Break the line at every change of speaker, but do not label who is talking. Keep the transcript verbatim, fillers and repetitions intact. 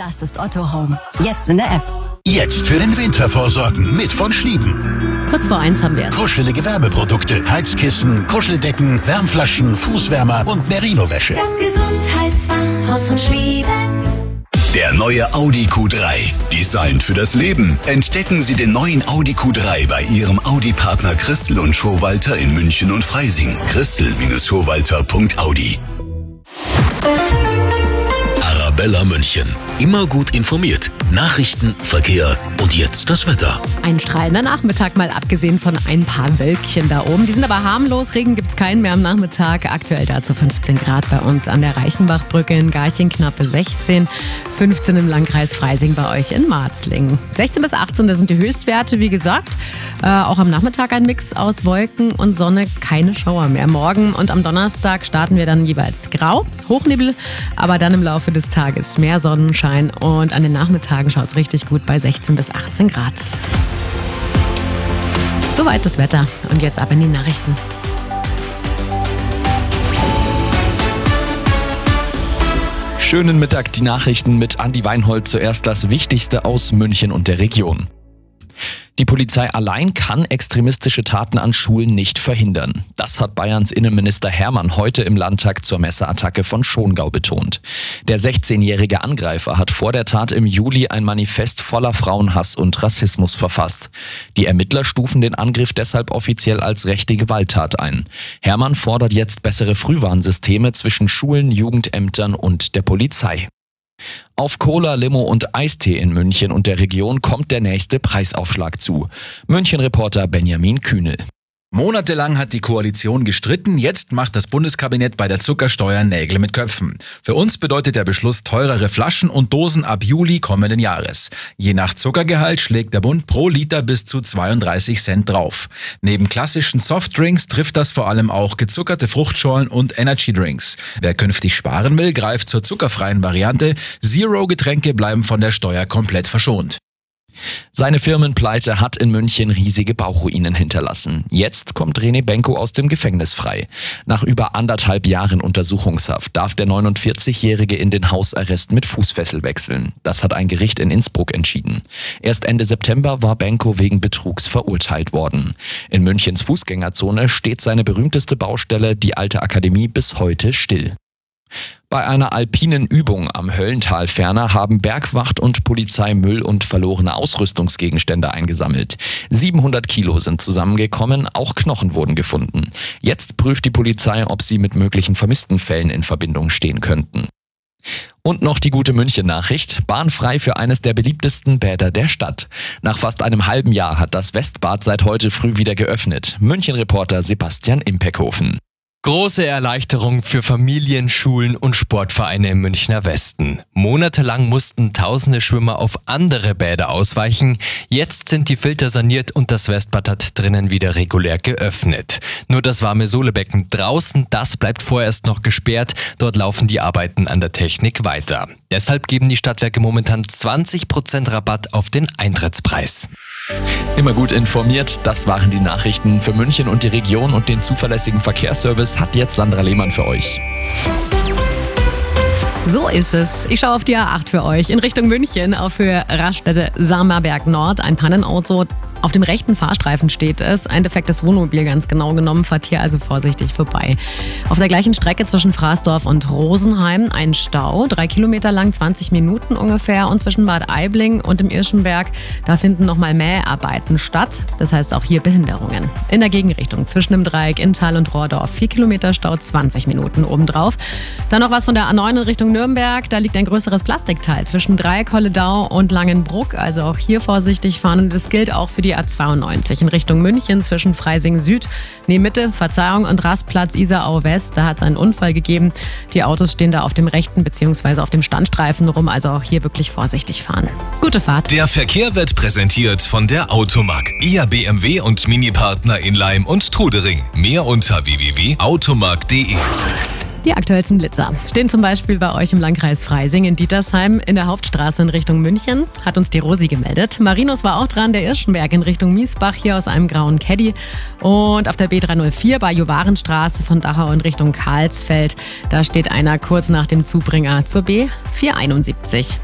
Das ist Otto Home. Jetzt in der App.
Jetzt für den Winter vorsorgen mit von Schlieben.
Kurz vor eins haben wir es.
Kuschelige Wärmeprodukte, Heizkissen, Kuscheldecken, Wärmflaschen, Fußwärmer und Merino-Wäsche.
Das Gesundheitsfach Haus von Schlieben.
Der neue Audi Q drei. Designt für das Leben. Entdecken Sie den neuen Audi Q drei bei Ihrem Audi-Partner Christel und Schowalter in München und Freising. christel Schowalter Punkt audi. Arabella München. Immer gut informiert. Nachrichten, Verkehr und jetzt das Wetter.
Ein strahlender Nachmittag, mal abgesehen von ein paar Wölkchen da oben. Die sind aber harmlos. Regen gibt's keinen mehr am Nachmittag. Aktuell dazu fünfzehn Grad bei uns an der Reichenbachbrücke in Garching, knappe sechzehn. fünfzehn im Landkreis Freising bei euch in Marzlingen. sechzehn bis achtzehn, das sind die Höchstwerte, wie gesagt. Äh, auch am Nachmittag ein Mix aus Wolken und Sonne, keine Schauer mehr. Morgen und am Donnerstag starten wir dann jeweils grau, Hochnebel, aber dann im Laufe des Tages mehr Sonnenschein und an den Nachmittagen schaut's richtig gut bei sechzehn bis achtzehn Grad. Soweit das Wetter und jetzt ab in die Nachrichten.
Schönen Mittag, die Nachrichten mit Andi Weinhold. Zuerst das Wichtigste aus München und der Region. Die Polizei allein kann extremistische Taten an Schulen nicht verhindern. Das hat Bayerns Innenminister Hermann heute im Landtag zur Messerattacke von Schongau betont. Der sechzehnjährige Angreifer hat vor der Tat im Juli ein Manifest voller Frauenhass und Rassismus verfasst. Die Ermittler stufen den Angriff deshalb offiziell als rechte Gewalttat ein. Hermann fordert jetzt bessere Frühwarnsysteme zwischen Schulen, Jugendämtern und der Polizei. Auf Cola, Limo und Eistee in München und der Region kommt der nächste Preisaufschlag zu. München-Reporter Benjamin Kühnel.
Monatelang hat die Koalition gestritten, jetzt macht das Bundeskabinett bei der Zuckersteuer Nägel mit Köpfen. Für uns bedeutet der Beschluss teurere Flaschen und Dosen ab Juli kommenden Jahres. Je nach Zuckergehalt schlägt der Bund pro Liter bis zu zweiunddreißig Cent drauf. Neben klassischen Softdrinks trifft das vor allem auch gezuckerte Fruchtschorlen und Energydrinks. Wer künftig sparen will, greift zur zuckerfreien Variante. Zero-Getränke bleiben von der Steuer komplett verschont.
Seine Firmenpleite hat in München riesige Bauchruinen hinterlassen. Jetzt kommt René Benko aus dem Gefängnis frei. Nach über anderthalb Jahren Untersuchungshaft darf der neunundvierzigjährige in den Hausarrest mit Fußfessel wechseln. Das hat ein Gericht in Innsbruck entschieden. Erst Ende September war Benko wegen Betrugs verurteilt worden. In Münchens Fußgängerzone steht seine berühmteste Baustelle, die Alte Akademie, bis heute still. Bei einer alpinen Übung am Höllental ferner haben Bergwacht und Polizei Müll und verlorene Ausrüstungsgegenstände eingesammelt. siebenhundert Kilo sind zusammengekommen, auch Knochen wurden gefunden. Jetzt prüft die Polizei, ob sie mit möglichen Vermisstenfällen in Verbindung stehen könnten. Und noch die gute München-Nachricht, bahnfrei für eines der beliebtesten Bäder der Stadt. Nach fast einem halben Jahr hat das Westbad seit heute früh wieder geöffnet. München-Reporter Sebastian Impeckhofen.
Große Erleichterung für Familien, Schulen und Sportvereine im Münchner Westen. Monatelang mussten tausende Schwimmer auf andere Bäder ausweichen. Jetzt sind die Filter saniert und das Westbad hat drinnen wieder regulär geöffnet. Nur das warme Sohlebecken draußen, das bleibt vorerst noch gesperrt. Dort laufen die Arbeiten an der Technik weiter. Deshalb geben die Stadtwerke momentan zwanzig Prozent Rabatt auf den Eintrittspreis.
Immer gut informiert, das waren die Nachrichten für München und die Region und den zuverlässigen Verkehrsservice hat jetzt Sandra Lehmann für euch.
So ist es. Ich schaue auf die A acht für euch in Richtung München auf Höhe Raststätte-Sammerberg Nord. Ein Pannenauto. Auf dem rechten Fahrstreifen steht es. Ein defektes Wohnmobil ganz genau genommen. Fahrt hier also vorsichtig vorbei. Auf der gleichen Strecke zwischen Fraßdorf und Rosenheim ein Stau. Drei Kilometer lang, zwanzig Minuten ungefähr. Und zwischen Bad Aibling und dem Irschenberg, da finden nochmal Mäharbeiten statt. Das heißt auch hier Behinderungen. In der Gegenrichtung zwischen dem Dreieck Inntal und Rohrdorf. Vier Kilometer Stau, zwanzig Minuten obendrauf. Dann noch was von der A neun in Richtung Nürnberg. Da liegt ein größeres Plastikteil zwischen Dreieck Holledau und Langenbruck. Also auch hier vorsichtig fahren. Und das gilt auch für die A zweiundneunzig in Richtung München zwischen Freising Süd, nee Mitte, Verzeihung und Rastplatz Isarau West. Da hat es einen Unfall gegeben. Die Autos stehen da auf dem rechten bzw. auf dem Standstreifen rum. Also auch hier wirklich vorsichtig fahren. Gute Fahrt.
Der Verkehr wird präsentiert von der Automark. Ihr B M W und Mini-Partner in Leim und Trudering. Mehr unter w w w punkt automark punkt de.
Die aktuellsten Blitzer stehen zum Beispiel bei euch im Landkreis Freising in Dietersheim in der Hauptstraße in Richtung München. Hat uns die Rosi gemeldet. Marinus war auch dran, der Irschenberg in Richtung Miesbach hier aus einem grauen Caddy. Und auf der B dreihundertvier bei Jovarenstraße von Dachau in Richtung Karlsfeld. Da steht einer kurz nach dem Zubringer zur B vierhunderteinundsiebzig.